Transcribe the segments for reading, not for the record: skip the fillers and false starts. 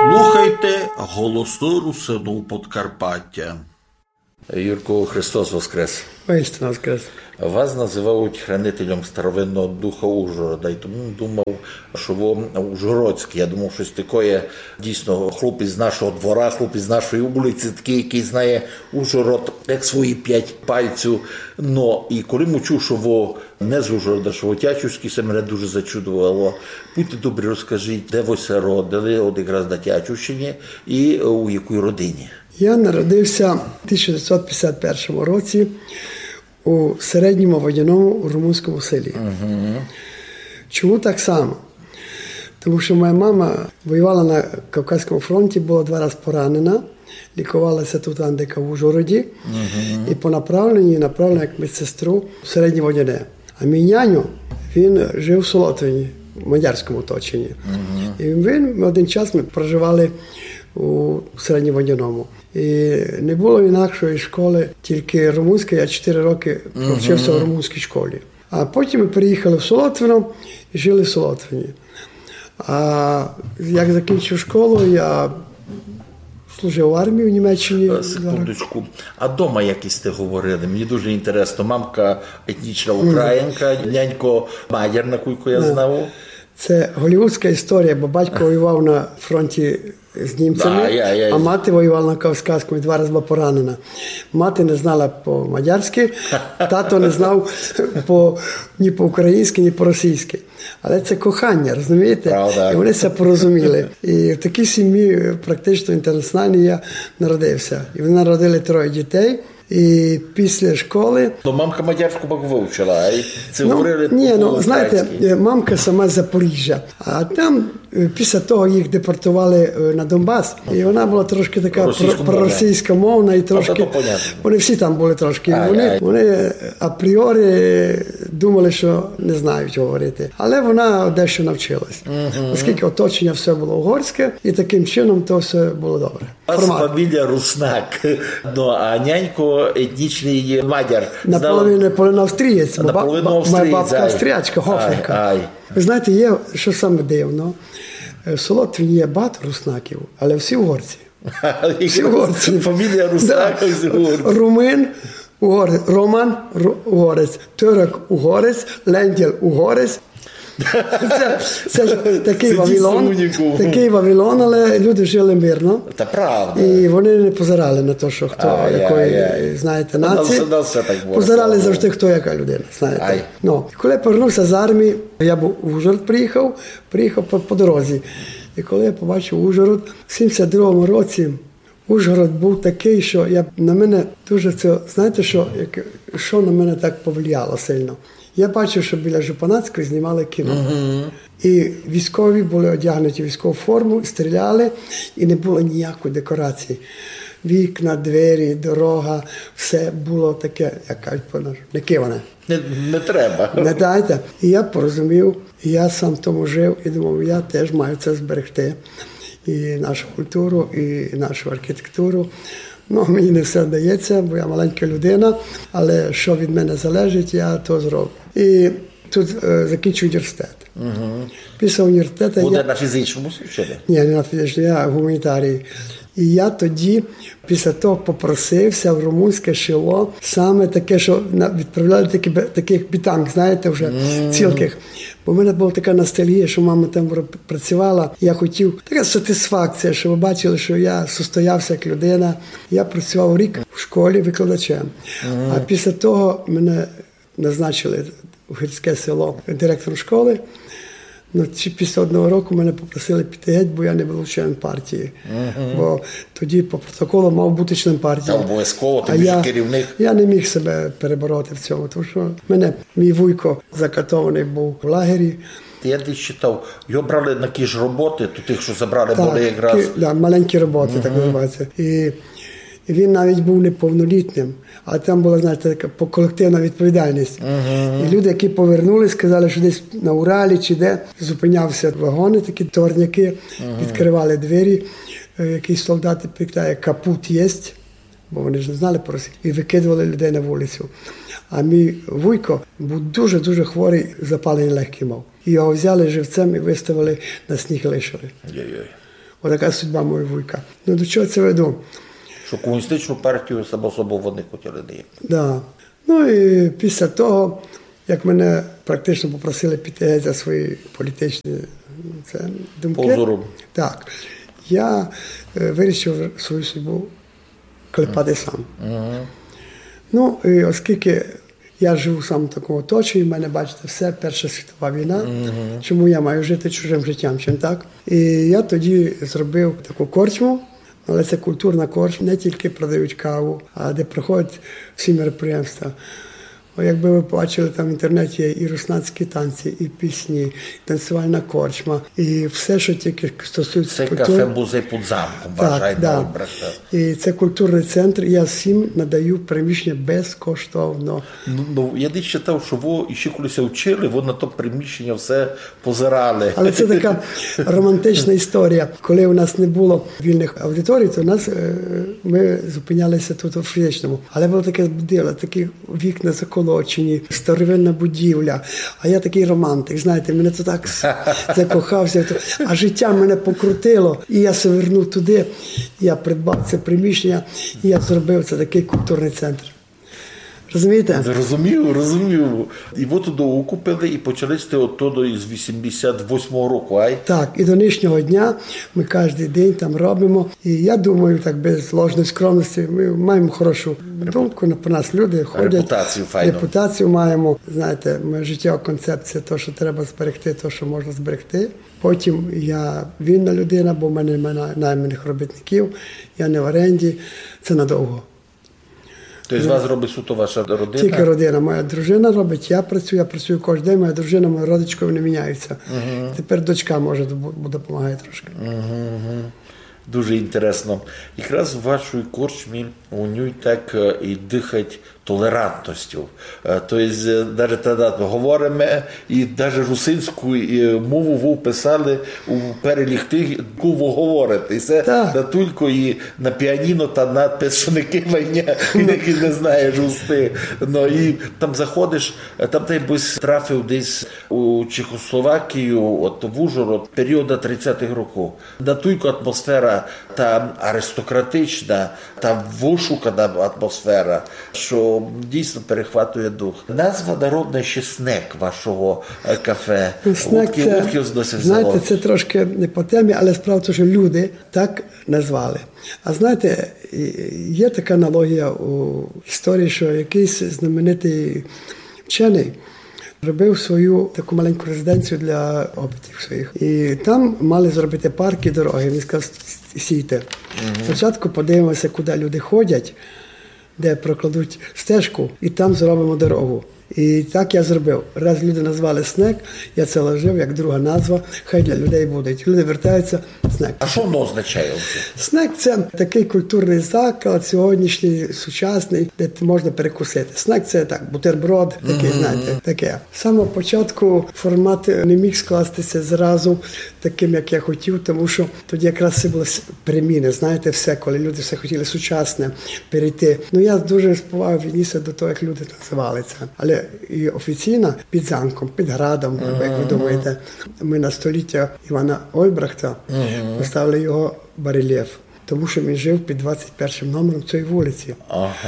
Слухайте голосу Русину Подкарпаття. Юрко, Христос Воскрес. Воістину Воскрес. Вас називають хранителем старовинного духа Ужгорода, і тому думав, що ви ужгородський. Я думав, щось таке, дійсно, хлопець з нашого двора, хлопець з нашої вулиці, такий, який знає Ужгород, як свої 5 пальців. Но, і коли ми чув, що ви не з Ужгорода, що ви Тячівський, це мене дуже зачудувало. Будьте добрі, розкажіть, де ви се родили, от якраз на Тячівщині, і у якій родині? Я народився в 1951 році у середньому водяному румунському селі. Чому так само? Тому що моя мама воювала на Кавказькому фронті, була 2 рази поранена, лікувалася тут Андика в Ужгороді, і по направленню направлена як медсестру в середнє водяне. А мій няню, він жив в Солотвині, в мадярському оточенні. І ми один час ми проживали у середньоводяному. І не було інакшої школи, тільки румунська. Я 4 роки провчився в румунській школі. А потім ми переїхали в Солотвино і жили в Солотвині. А як закінчив школу, я служив в армії в Німеччині. Секундочку. А вдома якісь ти говорили? Мені дуже інтересно. Мамка етнічна українка, нянько мадяр, наскільки я знав. Це голлівудська історія, бо батько воював на фронті з німцями, а мати воювала на Кавказькому і 2 рази була поранена. Мати не знала по-мадярськи, тато не знав ні по-українськи, ні по-російськи. Але це кохання, розумієте? Правда. І вони це порозуміли. І в такій сім'ї практично інтернаціональній я народився. І вони народили 3 дітей. І після школи... Мамка мадярську вивчила, а це говорили знаєте, мамка сама з Запоріжжя. А там після того їх депортували на Донбас. І вона була трошки така проросійськомовна і трошки... Вони всі там були трошки. Вони апріорі думали, що не знають говорити. Але вона дещо навчилась. Оскільки оточення все було угорське, і таким чином то все було добре. У вас фамілія Руснак, а нянько етнічний мадяр. Наполовину австрієць, моя бабка австріячка, Гофенка. Ви знаєте, є, що саме дивно, в Солотвині є багато руснаків, але всі угорці. Всі угорці. Фамілія Руснак, всі угорці. Румин, угорець, Роман, угорець, Турок, угорець, Лендєл, угорець. Це такий Вавилон, але люди жили мирно. Та правда. І вони не позирали на те, що хто якої, знаєте, нації. Позирали завжди, хто яка людина, знаєте. Коли я повернувся з армії, я був в Ужгород приїхав по дорозі. І коли я побачив Ужгород, в 72-му році Ужгород був такий, що на мене дуже це, знаєте, що на мене так повлияло сильно. Я бачив, що біля Жупанацької знімали кіно. І військові були одягнуті в військову форму, стріляли, і не було ніякої декорації. Вікна, двері, дорога, все було таке, як кажуть, не киване. Не треба. Не дайте. І я порозумів, і я сам в тому жив, і думав, я теж маю це зберегти. І нашу культуру, і нашу архітектуру. Мені не все вдається, бо я маленька людина, але що від мене залежить, я то зроблю. І тут закінчу університет. Після університету Буде на фізичному вчили? Ні, не на фізичному, я гуманітарій. І я тоді, після того, попросився в румунське село, саме таке, що відправляли таких бітанг, знаєте, вже цілких. Бо в мене була така ностальгія, що мама там працювала. Я хотів, така сатисфакція, що ви бачили, що я состоявся як людина. Я працював рік в школі викладачем. А після того мене назначили в гірське село директором школи. Після 1 року мене попросили піти геть, бо я не був членом партії. Бо тоді по протоколу мав бути член партії. Та обов'язково, ти ж керівник. Я не міг себе перебороти в цьому, тому що мій вуйко закатований був в лагері. Я десь читав, його брали на ті ж роботи, то тих, що забрали, були якраз... Так, маленькі роботи, так називається. І він навіть був неповнолітнім, а там була, знаєте, така колективна відповідальність. І люди, які повернулись, сказали, що десь на Уралі чи де зупинявся вагони, такі товарняки, відкривали двері, якісь солдати питають, капут є, бо вони ж не знали про це, і викидували людей на вулицю. А мій вуйко був дуже-дуже хворий, запалення легких мав. І його взяли живцем і виставили на сніг, лишили. Отака судьба моєї вуйка. Ну, до чого це веду? Що комуністичну партію само собою вони хотіли не їхати. Да. Ну і після того, як мене практично попросили піти геть за свої політичні думки, Позором. так, я вирішив свою судьбу клепати сам. Ну, і оскільки я живу сам в такому оточенні, в мене, бачите, все, Перша світова війна, чому я маю жити чужим життям, чим так? І я тоді зробив таку корчму, але це культурна корчма, не тільки продають каву, а де проходять всі мероприємства. Якби ви бачили, там в інтернеті є і руснацькі танці, і пісні, і танцювальна корчма, і все, що тільки стосується це культури. Це кафе-музей під замком, вважає на Ольбрахта. І це культурний центр, і я всім надаю приміщення безкоштовно. Ну, я десь читав, що ви ще колись вчили, ви на то приміщення все позирали. Але це така романтична історія. Коли у нас не було вільних аудиторій, то ми зупинялися тут у фізичному. Але було таке діло, такі вікна заколочені, старовинна будівля. А я такий романтик, знаєте, мене то так закохався. А життя мене покрутило. І я се вернув туди, я придбав це приміщення, і я зробив це такий культурний центр. Розумієте? Розумію. І ви туди купили і почали сте оттуда із 88-го року, ай? Так, і до нинішнього дня ми кожен день там робимо. І я думаю, так без ложної скромності, ми маємо хорошу думку, про нас люди ходять. Репутацію файну. Репутацію маємо. Знаєте, моя життєва концепція, то, що треба зберегти, то, що можна зберегти. Потім я вільна людина, бо в мене немає найманих робітників, я не в оренді, це надовго. Тобто з вас робить суто ваша родина? Тільки родина. Моя дружина робить, я працюю кожен день, моя дружина, моя родичка, вони міняються. Тепер дочка може допомагає трошки. Дуже інтересно. Якраз в вашій корчмі у ній так і дихать толерантністю. Тобто, навіть тоді говоримо, і навіть русинську мову ви вписали у перелік тих, яку ви говорите. І це не тільки і на піаніно та надпис, що не кивання, який не знаєш усти. Ну, і там заходиш, там ти бись трафив десь у Чехословакію, от в Ужгород, періоду 30-х років. На тільки атмосфера та аристократична, та вишукана атмосфера, що дійсно перехватує дух. Назва народна ще снек вашого кафе. Снек це, знаєте, це трошки не по темі, але справа в тому, що люди так назвали. А знаєте, є така аналогія у історії, що якийсь знаменитий вчений робив свою таку маленьку резиденцію для опитів своїх. І там мали зробити парки, дороги. Він сказав, сійте. Спочатку подивимося, куди люди ходять, де прокладуть стежку, і там зробимо дорогу. І так я зробив. Раз люди назвали снек, я це ложив як друга назва, хай для людей буде. Люди вертаються, снек. А що воно означає? Снек – це такий культурний заклад, сьогоднішній, сучасний, де можна перекусити. Снек – це так, бутерброд, такий, знаєте, таке. З самого початку формат не міг скластися зразу таким, як я хотів, тому що тоді якраз все було переміни, знаєте, все, коли люди все хотіли сучасне перейти. Ну, я дуже з повагою віднісся до того, як люди називали це. Але і офіційно під замком, під градом, як ви думаєте, ми на століття Івана Ольбрахта поставили його барельєф, тому що він жив під 21 номером цієї вулиці.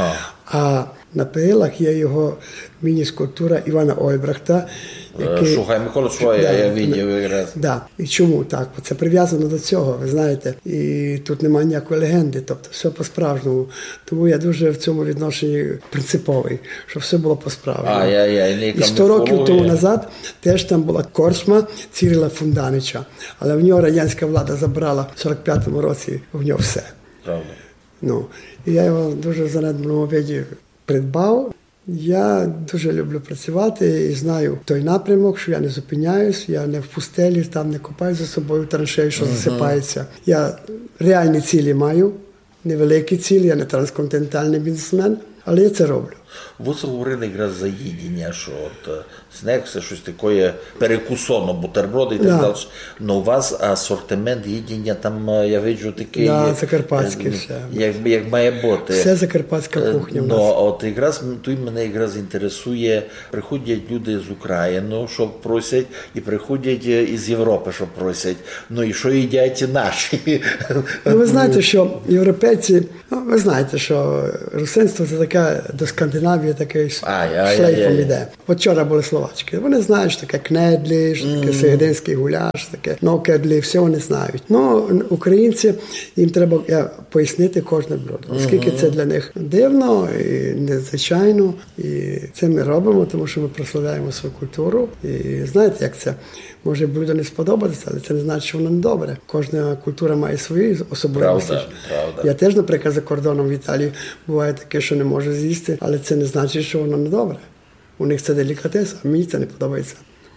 А на перилах є його міні-скульптура Івана Ольбрахта. Шухай Микола Швоя, я бачив якраз. Да. І чому так? Це прив'язано до цього, ви знаєте. І тут немає ніякої легенди, тобто все по-справжньому. Тому я дуже в цьому відношенні принциповий, щоб все було по-справжньому. І 100 років тому назад теж там була корчма Цирила Фунданича, але в нього радянська влада забрала в 45-му році в нього все. Правда. Ну, і я його дуже в занедбаному виді придбав. Я дуже люблю працювати і знаю той напрямок, що я не зупиняюсь, я не в пустелі, там не копаю за собою траншею, що засипається. Я реальні цілі маю, невеликі цілі, я не трансконтинентальний бізнесмен, але я це роблю. Ви говорили якраз за їдіння, що снек це щось таке перекусоно, бутерброди і так далі. Но у вас асортимент їдіння там, я бачу, такий... закарпатський все. Як має бути. Все закарпатська кухня в нас. От якраз, тут мене якраз інтересує, приходять люди з України, що просять, і приходять із Європи, що просять. Ну і що їдять наші? Ну, ви знаєте, що європейці, ви знаєте, що русинство це таке, до Скандинавії такий шлейфом іде. От вчора були словачки. Вони знають, що таке кнедлі, що таке сегединський гуляш, таке нокедлі, все вони знають. Ну, українці, їм треба пояснити кожне блюдо. Оскільки це для них дивно і незвичайно. І це ми робимо, тому що ми прославляємо свою культуру. І знаєте, як це? Може блюдо не сподобатися, але це не значить, що воно не добре. Кожна культура має свої особливості. Правда. Я теж, наприклад, за кордоном в Італії буває таке, що не можу з'їсти, але це не значить, що воно не добре. У них це делікатес, а мені це не подобається.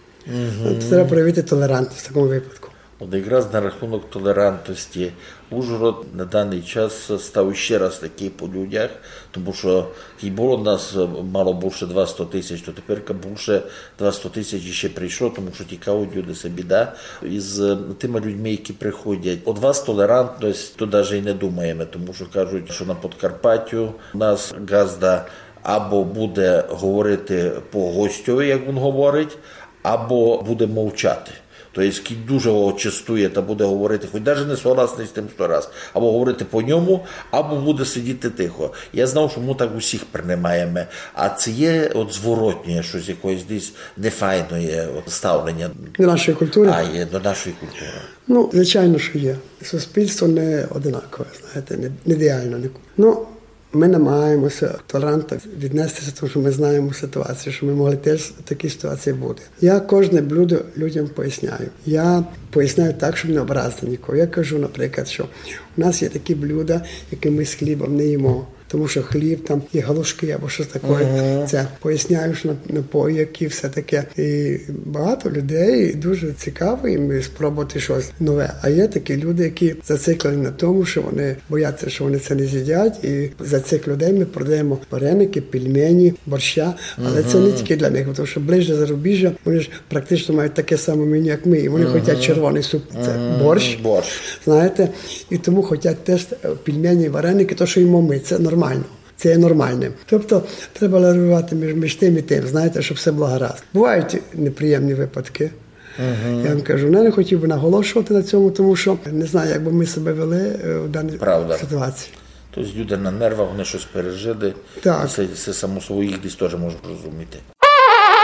Треба проявити толерантність в такому випадку. От якраз на рахунок толерантності Ужгород на даний час став ще раз такий по людях, тому що і було нас мало більше 200 тисяч, то тепер більше 200 тисяч ще прийшло, тому що тікають люди собі, да? Із тими людьми, які приходять. От вас толерантність, то навіть і не думаємо, тому що кажуть, що на Подкарпаттю у нас газда або буде говорити по гостю, як він говорить, або буде мовчати. Тобто, який дуже частує та буде говорити, хоч навіть не согласний з тим 100 раз, або говорити по ньому, або буде сидіти тихо. Я знав, що ми так усіх приймаємо. А це є от зворотнє, щось якоїсь десь нефайної ставлення. До нашої культури? Є, до нашої культури. Ну, звичайно, що є. Суспільство не одинакове, знаєте, не ідеально. Ну, ми намагаємося толерантно віднестися, тому що ми знаємо ситуацію, що ми могли теж в такій ситуації бути. Я кожне блюдо людям поясняю. Я поясняю так, щоб не образити нікого. Я кажу, наприклад, що у нас є такі блюда, які ми з хлібом не їмо. Тому що хліб, там є галушки або щось таке. Це поясняю, що напої, які все таке. І багато людей дуже цікаво їм спробувати щось нове. А є такі люди, які зациклені на тому, що вони бояться, що вони це не з'їдять. І за цих людей ми продаємо вареники, пельмені, борща. Але це не тільки для них, тому що ближче зарубіжжя, вони ж практично мають таке саме меню, як ми. І вони хочуть червоний суп, це борщ. Знаєте? І тому хочуть теж пельмені, вареники, то, що їмо ми. Це нормально. Це є нормальним. Тобто, треба лавірувати між тим і тим, знаєте, щоб все було гаразд. Бувають неприємні випадки. Я вам кажу, я не хотів би наголошувати на цьому, тому що не знаю, як би ми себе вели в даній ситуації. Тобто люди на нервах, вони щось пережили. Так. Це само собою їх десь теж можуть розуміти.